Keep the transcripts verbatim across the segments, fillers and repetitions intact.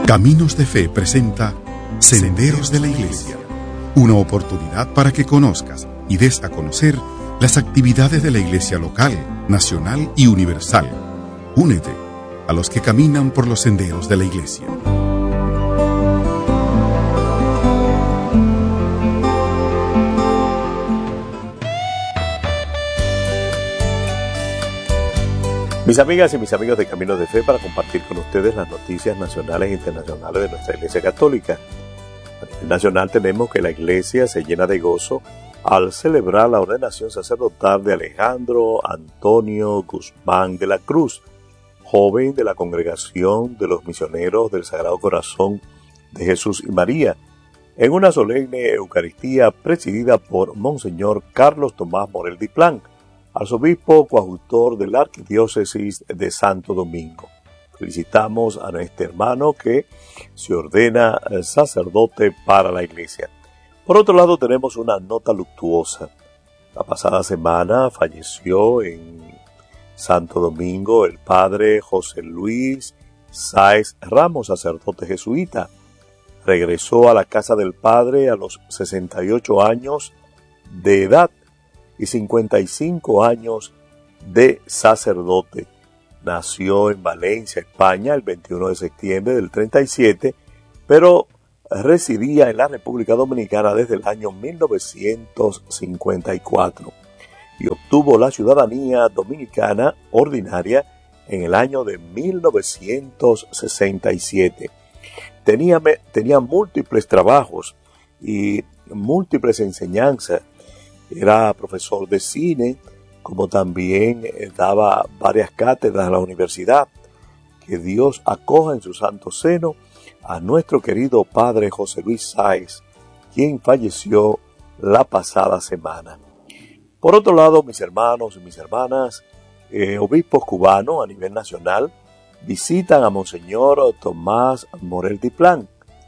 Caminos de Fe presenta Senderos de la Iglesia, una oportunidad para que conozcas y des a conocer las actividades de la Iglesia local, nacional y universal. Únete a los que caminan por los senderos de la Iglesia. Mis amigas y mis amigos de Caminos de Fe, para compartir con ustedes las noticias nacionales e internacionales de nuestra Iglesia Católica. A nivel nacional tenemos que la Iglesia se llena de gozo al celebrar la ordenación sacerdotal de Alejandro Antonio Guzmán de la Cruz, joven de la Congregación de los Misioneros del Sagrado Corazón de Jesús y María, en una solemne Eucaristía presidida por Monseñor Carlos Tomás Morel Diplán, arzobispo coadjutor de la Arquidiócesis de Santo Domingo. Felicitamos a nuestro hermano que se ordena sacerdote para la Iglesia. Por otro lado, tenemos una nota luctuosa. La pasada semana falleció en Santo Domingo el padre José Luis Sáez Ramos, sacerdote jesuita. Regresó a la casa del padre a los sesenta y ocho años de edad y cincuenta y cinco años de sacerdote. Nació en Valencia, España, el veintiuno de septiembre del treinta y siete, pero residía en la República Dominicana desde el año mil novecientos cincuenta y cuatro y obtuvo la ciudadanía dominicana ordinaria en el año de mil novecientos sesenta y siete. Tenía, tenía múltiples trabajos y múltiples enseñanzas. Era profesor de cine, como también daba varias cátedras en la universidad. Que Dios acoja en su santo seno a nuestro querido padre José Luis Sáez, quien falleció la pasada semana. Por otro lado, mis hermanos y mis hermanas, eh, obispos cubanos a nivel nacional visitan a Monseñor Tomás Morel Diplán,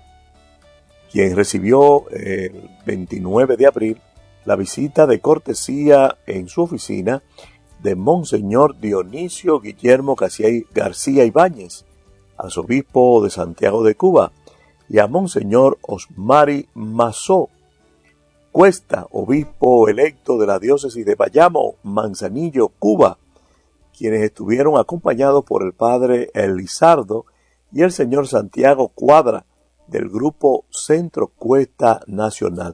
quien recibió eh, el veintinueve de abril la visita de cortesía en su oficina de Monseñor Dionisio Guillermo García Ibáñez, arzobispo de Santiago de Cuba, y a Monseñor Osmari Mazó Cuesta, obispo electo de la diócesis de Bayamo, Manzanillo, Cuba, quienes estuvieron acompañados por el padre Elizardo y el señor Santiago Cuadra del grupo Centro Cuesta Nacional.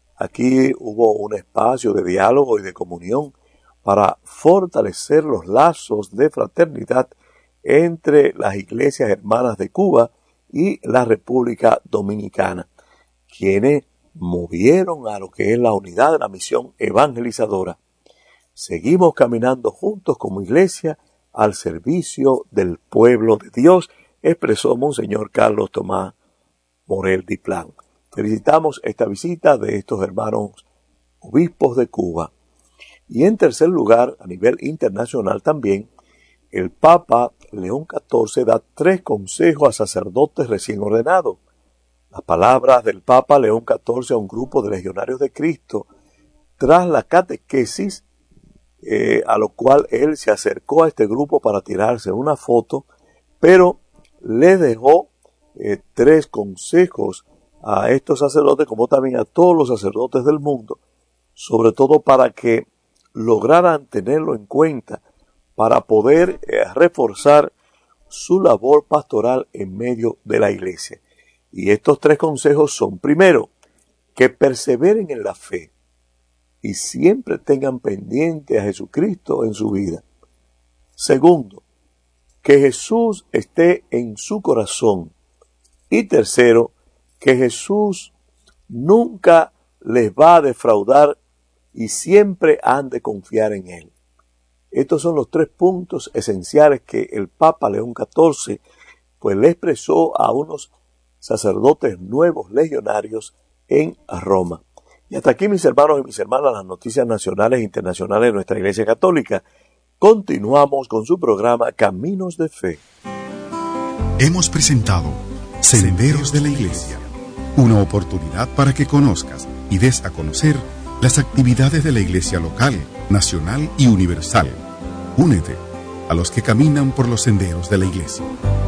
Aquí hubo un espacio de diálogo y de comunión para fortalecer los lazos de fraternidad entre las iglesias hermanas de Cuba y la República Dominicana, quienes movieron a lo que es la unidad de la misión evangelizadora. Seguimos caminando juntos como iglesia al servicio del pueblo de Dios, expresó Monseñor Carlos Tomás Morel Diplán. Felicitamos esta visita de estos hermanos obispos de Cuba. Y en tercer lugar, a nivel internacional también, el Papa León catorce da tres consejos a sacerdotes recién ordenados. Las palabras del Papa León catorce a un grupo de legionarios de Cristo tras la catequesis, eh, a lo cual él se acercó a este grupo para tirarse una foto, pero le dejó eh, tres consejos a estos sacerdotes, como también a todos los sacerdotes del mundo, sobre todo para que lograran tenerlo en cuenta para poder eh, reforzar su labor pastoral en medio de la iglesia. Y estos tres consejos son: primero, que perseveren en la fe y siempre tengan pendiente a Jesucristo en su vida. Segundo, que Jesús esté en su corazón. Y tercero, que Jesús nunca les va a defraudar y siempre han de confiar en Él. Estos son los tres puntos esenciales que el Papa León catorce pues le expresó a unos sacerdotes nuevos legionarios en Roma. Y hasta aquí, mis hermanos y mis hermanas, las noticias nacionales e internacionales de nuestra Iglesia Católica. Continuamos con su programa Caminos de Fe. Hemos presentado Senderos de la Iglesia, una oportunidad para que conozcas y des a conocer las actividades de la Iglesia local, nacional y universal. Únete a los que caminan por los senderos de la Iglesia.